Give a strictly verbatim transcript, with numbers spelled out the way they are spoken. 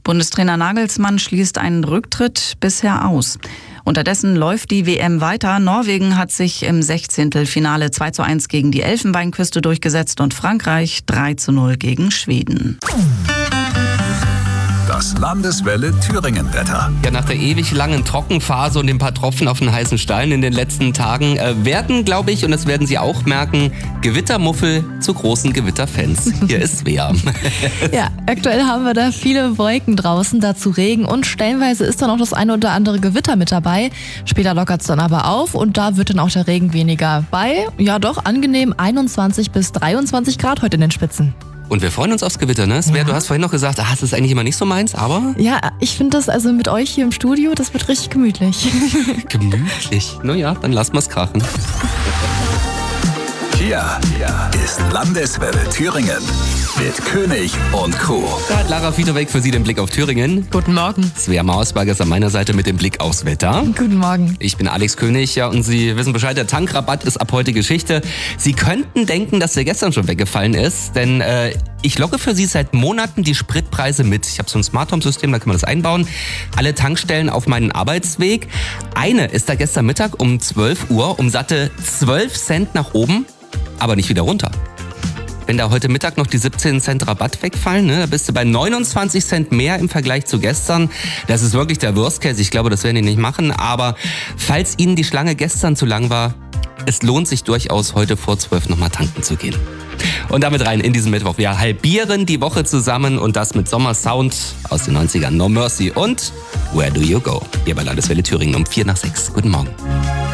Bundestrainer Nagelsmann schließt einen Rücktritt bisher aus. Unterdessen läuft die W M weiter. Norwegen hat sich im Sechzehntelfinale zwei zu eins gegen die Elfenbeinküste durchgesetzt und Frankreich drei zu null gegen Schweden. Das Landeswelle Thüringen-Wetter. Ja, nach der ewig langen Trockenphase und den paar Tropfen auf den heißen Stein in den letzten Tagen äh, werden, glaube ich, und das werden Sie auch merken, Gewittermuffel zu großen Gewitterfans. Hier ist Svea. Ja, aktuell haben wir da viele Wolken draußen, dazu Regen und stellenweise ist dann auch das eine oder andere Gewitter mit dabei. Später lockert es dann aber auf und da wird dann auch der Regen weniger. Bei, ja doch, angenehm einundzwanzig bis dreiundzwanzig Grad heute in den Spitzen. Und wir freuen uns aufs Gewitter, ne? Svea, ja. Du hast vorhin noch gesagt, ah, das ist eigentlich immer nicht so meins, aber... Ja, ich finde das also mit euch hier im Studio, das wird richtig gemütlich. Gemütlich? Naja, dann lassen wir's krachen. Hier, hier ist Landeswelle Thüringen mit König und Co. Da hat Lara Fiedoweg für Sie den Blick auf Thüringen. Guten Morgen. Svea Mausberger ist an meiner Seite mit dem Blick aufs Wetter. Guten Morgen. Ich bin Alex König, ja, und Sie wissen Bescheid, der Tankrabatt ist ab heute Geschichte. Sie könnten denken, dass der gestern schon weggefallen ist, denn äh, ich logge für Sie seit Monaten die Spritpreise mit. Ich habe so ein Smart Home System, da kann man das einbauen. Alle Tankstellen auf meinen Arbeitsweg. Eine ist da gestern Mittag um zwölf Uhr um satte zwölf Cent nach oben, aber nicht wieder runter. Wenn da heute Mittag noch die siebzehn Cent Rabatt wegfallen, ne, da bist du bei neunundzwanzig Cent mehr im Vergleich zu gestern. Das ist wirklich der Worst Case. Ich glaube, das werden die nicht machen. Aber falls Ihnen die Schlange gestern zu lang war, es lohnt sich durchaus, heute vor zwölf nochmal tanken zu gehen. Und damit rein in diesen Mittwoch. Wir halbieren die Woche zusammen und das mit Sommersound aus den neunzigern. No Mercy und Where Do You Go? Hier bei Landeswelle Thüringen um vier nach sechs. Guten Morgen.